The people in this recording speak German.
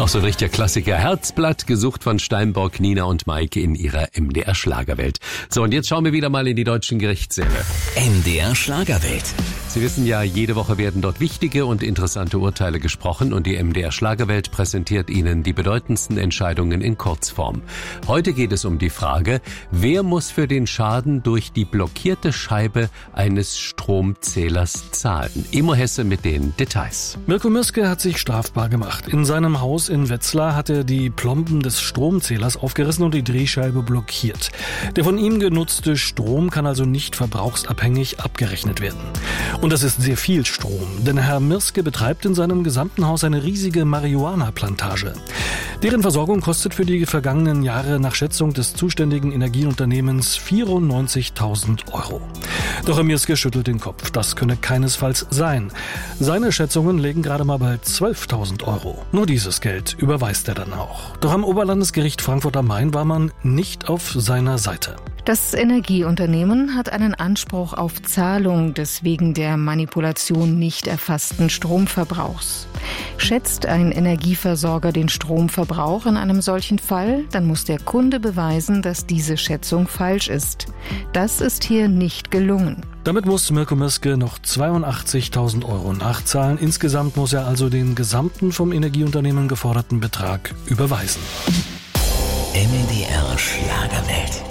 Auch so ein richtiger Klassiker. Herzblatt, gesucht von Steinbock, Nina und Maike in ihrer MDR-Schlagerwelt. So, und jetzt schauen wir wieder mal in die deutschen Gerichtssäle. MDR-Schlagerwelt. Sie wissen ja, jede Woche werden dort wichtige und interessante Urteile gesprochen und die MDR-Schlagerwelt präsentiert Ihnen die bedeutendsten Entscheidungen in Kurzform. Heute geht es um die Frage, wer muss für den Schaden durch die blockierte Scheibe eines Stromzählers zahlen? Imo Hesse mit den Details. Mirko Mürske hat sich strafbar gemacht. In seinem Haus in Wetzlar hat er die Plomben des Stromzählers aufgerissen und die Drehscheibe blockiert. Der von ihm genutzte Strom kann also nicht verbrauchsabhängig abgerechnet werden. Und das ist sehr viel Strom, denn Herr Mürske betreibt in seinem gesamten Haus eine riesige Marihuana-Plantage. Deren Versorgung kostet für die vergangenen Jahre nach Schätzung des zuständigen Energieunternehmens 94.000 €. Doch Herr Mürske schüttelt den Kopf. Das könne keinesfalls sein. Seine Schätzungen liegen gerade mal bei 12.000 €. Nur dieses Geld überweist er dann auch. Doch am Oberlandesgericht Frankfurt am Main war man nicht auf seiner Seite. Das Energieunternehmen hat einen Anspruch auf Zahlung des wegen der Manipulation nicht erfassten Stromverbrauchs. Schätzt ein Energieversorger den Stromverbrauch in einem solchen Fall, dann muss der Kunde beweisen, dass diese Schätzung falsch ist. Das ist hier nicht gelungen. Damit muss Mirko Mürske noch 82.000 € nachzahlen. Insgesamt muss er also den gesamten vom Energieunternehmen geforderten Betrag überweisen. MDR Schlagerwelt.